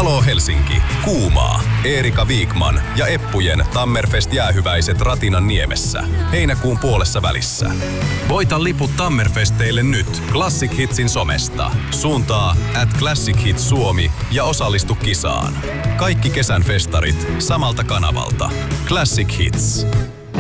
Aloo Helsinki, kuumaa. Eerika Wikman ja Eppujen Tammerfest-jäähyväiset Ratinan niemessä. Heinäkuun puolessa välissä. Voita liput Tammerfesteille nyt Classic Hitsin somesta. Suuntaa @ClassicHits Suomi ja osallistu kisaan. Kaikki kesän festarit samalta kanavalta. Classic Hits.